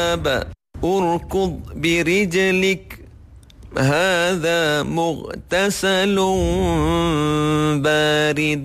اركض برجلك هذا مغتسل بارد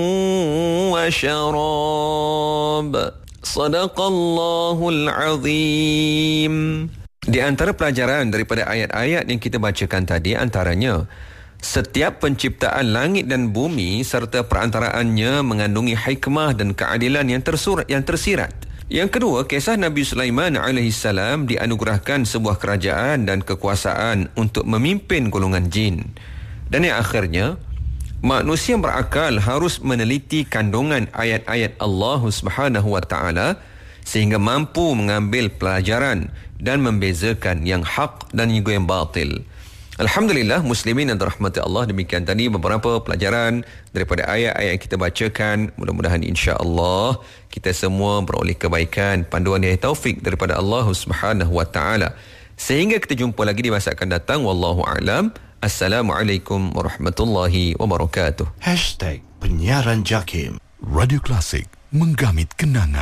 وشراب صدق الله العظيم. Di antara pelajaran daripada ayat-ayat yang kita bacakan tadi antaranya, setiap penciptaan langit dan bumi serta perantaraannya mengandungi hikmah dan keadilan yang tersirat. Yang kedua, kisah Nabi Sulaiman AS dianugerahkan sebuah kerajaan dan kekuasaan untuk memimpin golongan jin. Dan yang akhirnya, manusia berakal harus meneliti kandungan ayat-ayat Allah Subhanahu Wa Taala sehingga mampu mengambil pelajaran dan membezakan yang hak dan juga yang batil. Alhamdulillah, muslimin yang dirahmati Allah, demikian tadi beberapa pelajaran daripada ayat-ayat yang kita bacakan. Mudah-mudahan insya-Allah kita semua beroleh kebaikan, panduan dan taufik daripada Allah Subhanahu Wa Taala. Sehingga kita jumpa lagi di masa akan datang. Wallahu a'lam. Assalamualaikum warahmatullahi wabarakatuh. #Penyiaran Jakim. Radio Klasik, menggamit kenangan.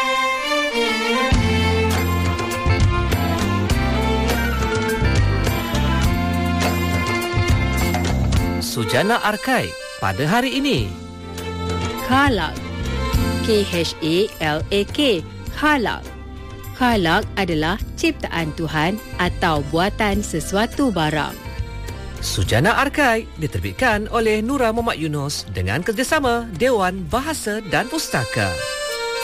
Sujana Arkai pada hari ini. Khalaq. KHALAK. Khalaq. Khalaq adalah ciptaan Tuhan atau buatan sesuatu barang. Sujana Arkai diterbitkan oleh Nura Muhammad Yunus dengan kerjasama Dewan Bahasa dan Pustaka.